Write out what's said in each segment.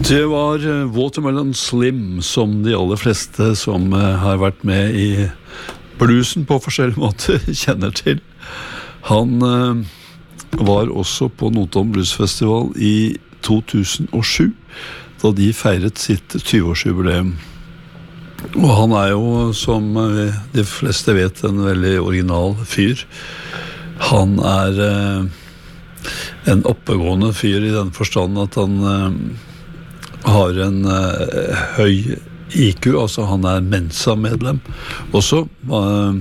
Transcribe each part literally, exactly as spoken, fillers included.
Det var Watermelon Slim, som de aller fleste som har vært med i bluesen på forskjellige måter kjenner til. Han var også på Notodden Bluesfestival i to tusen og sju, da de feiret sitt tjue-årsjubileum. Og han er jo, som de fleste vet, en veldig original fyr. Han er en oppegående fyr i den forstand at han har en uh, høy I Q, altså han er Mensa-medlem også, uh,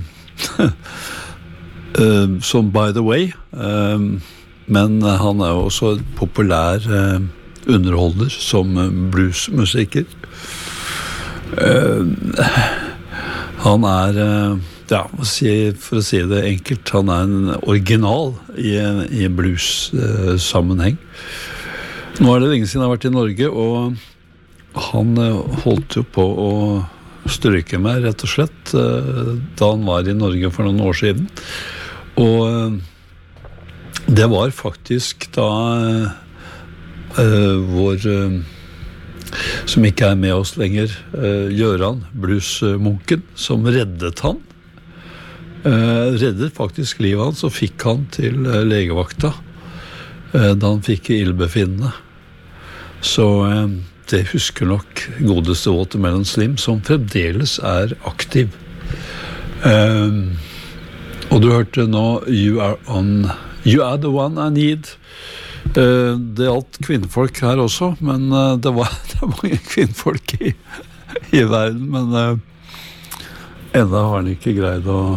uh, som by the way, uh, men han er jo også en populær uh, underholder som uh, bluesmusiker. Uh, han er, uh, ja, for å si det enkelt, han er en original i, i blues-sammenheng. Uh, Nå er det lenge siden jeg har vært i Norge, og han holdt jo på å stryke meg, rett og slett, da han var i Norge for noen år siden. Og det var faktisk da uh, vår, uh, som ikke er med oss lenger, uh, Gjøran, bluesmunken, som reddet han. Uh, reddet faktisk livet hans, og fikk han til uh, legevakta, uh, da han fikk ildbefinnende. Så eh, det husker nok godeste Watermelon Slim, som fremdeles er aktiv. Um, og du hørte nå You are on You are the one I need. Uh, det er alt kvinnfolk her også, men uh, det, var, det er mange kvinnfolk i, i verden, men uh, enda har han ikke greid å,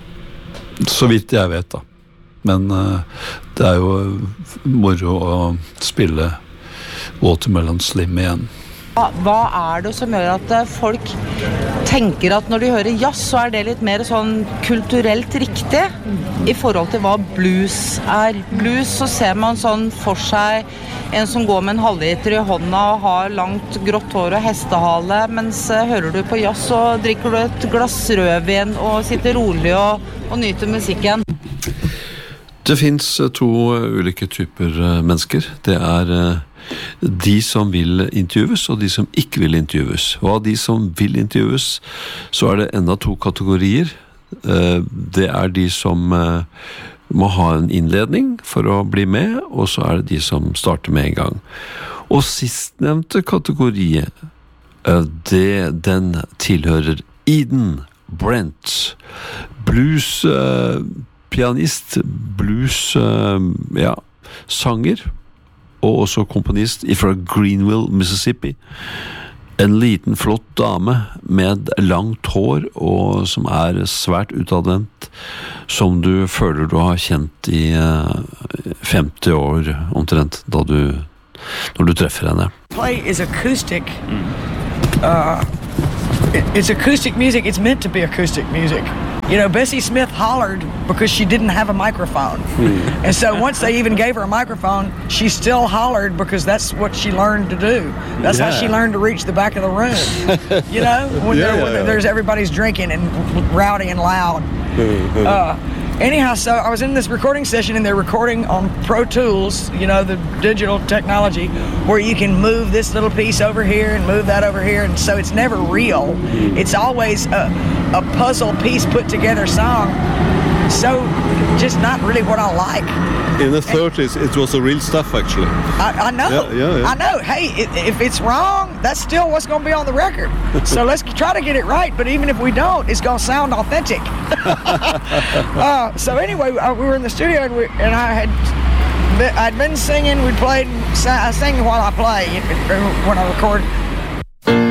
så vidt jeg vet da. Men uh, det er jo moro å spille Watermelon Slim igjen. Hva er det som gjør at folk tenker at når de hører jazz, så er det litt mer sånn kulturelt riktig i forhold til hva blues er? Blues, så ser man sånn for seg en som går med en halvliter i hånda og har langt grått hår og hestehale, mens hører du på jazz, så drikker du et glass rødvin og sitter rolig og, og nyter musikken. Det finnes to ulike typer mennesker. Det er de som vil intervjues og de som ikke vil intervjues. Og av de som vil intervjues så er det enda to kategorier. Det er de som må ha en innledning for å bli med, og så er det de som starter med en gang. Og sistnevnte kategori, det, den tilhører Eden Brent, blues pianist, blues ja, sanger, og også komponist fra Greenville, Mississippi. En liten flott dame med langt hår og som er svært utadvendt, som du føler du har kjent i femti år omtrent da du, når du treffer henne. Play is acoustic. Uh, it, it's acoustic music. It's meant to be acoustic music. You know, Bessie Smith hollered because she didn't have a microphone. Mm. And so once they even gave her a microphone, she still hollered because that's what she learned to do. That's yeah. how she learned to reach the back of the room. You know, when, yeah, there, when yeah. there's everybody's drinking and rowdy and loud. uh, anyhow, so I was in this recording session and they're recording on Pro Tools, you know, the digital technology, where you can move this little piece over here and move that over here. And so it's never real. It's always a, a puzzle piece put together song. So just not really what I like. In the thirties, it was the real stuff, actually. I, I know. Yeah, yeah, yeah. I know. Hey, it, if it's wrong, that's still what's going to be on the record. So let's try to get it right. But even if we don't, it's going to sound authentic. uh, so anyway, uh, we were in the studio and, we, and I had I'd been singing. We played. I sing while I play when I record.